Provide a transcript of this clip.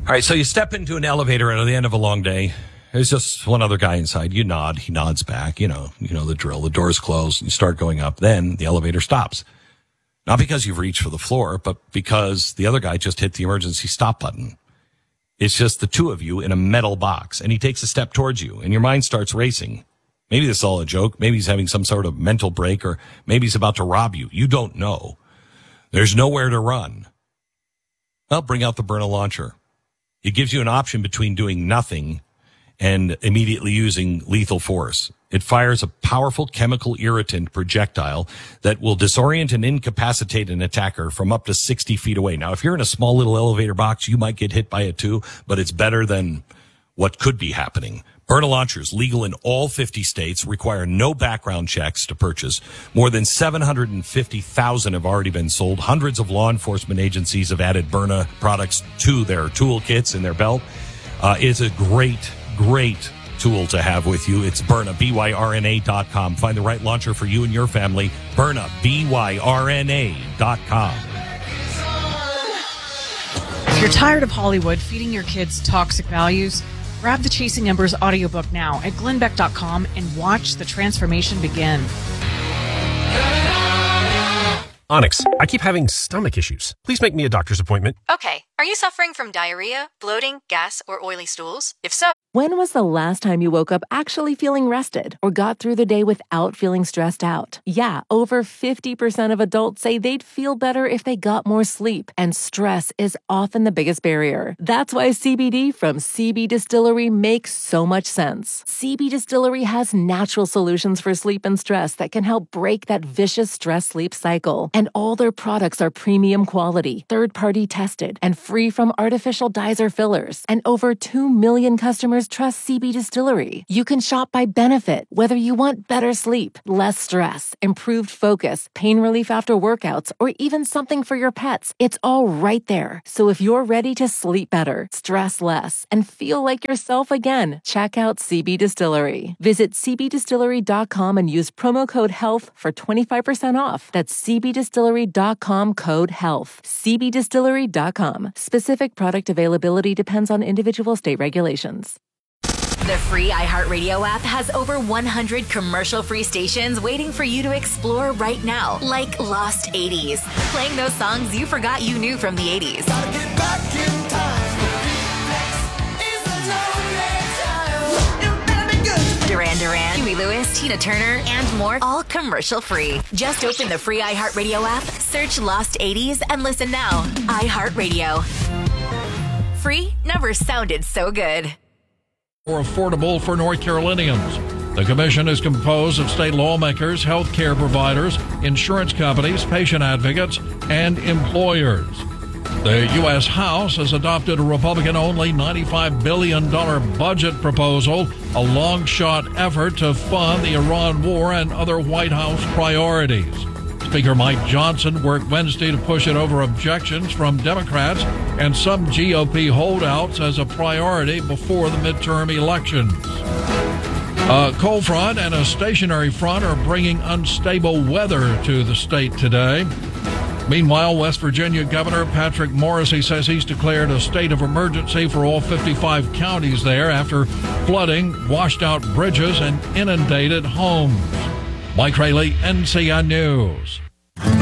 All right, so you step into an elevator at the end of a long day. There's just one other guy inside. You nod. He nods back. You know the drill. The doors close. You start going up. Then the elevator stops. Not because you've reached for the floor, but because the other guy just hit the emergency stop button. It's just the two of you in a metal box, and he takes a step towards you, and your mind starts racing. Maybe this is all a joke. Maybe he's having some sort of mental break, or maybe he's about to rob you. You don't know. There's nowhere to run. Well, bring out the Byrna launcher. It gives you an option between doing nothing and immediately using lethal force. It fires a powerful chemical irritant projectile that will disorient and incapacitate an attacker from up to 60 feet away. Now, if you're in a small little elevator box, you might get hit by it too, but it's better than what could be happening. Byrna launchers, legal in all 50 states, require no background checks to purchase. More than 750,000 have already been sold. Hundreds of law enforcement agencies have added Byrna products to their toolkits in their belt. It's a great tool to have with you. It's Byrna, BYRNA.com. Find the right launcher for you and your family. Byrna, BYRNA.com. If you're tired of Hollywood feeding your kids toxic values, grab the Chasing Embers audiobook now at glennbeck.com and watch the transformation begin. Onyx, I keep having stomach issues. Please make me a doctor's appointment. Okay. Are you suffering from diarrhea, bloating, gas, or oily stools? If so... When was the last time you woke up actually feeling rested or got through the day without feeling stressed out? Yeah, over 50% of adults say they'd feel better if they got more sleep, and stress is often the biggest barrier. That's why CBD from CB Distillery makes so much sense. CB Distillery has natural solutions for sleep and stress that can help break that vicious stress-sleep cycle. And all their products are premium quality, third-party tested, and free from artificial dyes or fillers. And over 2 million customers trust CB Distillery. You can shop by benefit, whether you want better sleep, less stress, improved focus, pain relief after workouts, or even something for your pets. It's all right there. So if you're ready to sleep better, stress less, and feel like yourself again, check out CB Distillery. Visit cbdistillery.com and use promo code HEALTH for 25% off. That's cbdistillery.com code HEALTH. cbdistillery.com. Specific product availability depends on individual state regulations. The free iHeartRadio app has over 100 commercial-free stations waiting for you to explore right now, like Lost 80s, playing those songs you forgot you knew from the 80s. Gotta get back in time. You better be good. Duran Duran, Huey Lewis, Tina Turner, and more, all commercial-free. Just open the free iHeartRadio app, search Lost 80s, and listen now. iHeartRadio. Free never sounded so good. More affordable for North Carolinians. The commission is composed of state lawmakers, health care providers, insurance companies, patient advocates, and employers. The U.S. House has adopted a Republican-only $95 billion budget proposal, a long-shot effort to fund the Iran war and other White House priorities. Speaker Mike Johnson worked Wednesday to push it over objections from Democrats and some GOP holdouts as a priority before the midterm elections. A cold front and a stationary front are bringing unstable weather to the state today. Meanwhile, West Virginia Governor Patrick Morrisey says he's declared a state of emergency for all 55 counties there after flooding washed out bridges and inundated homes. Mike Rayleigh, NCN News.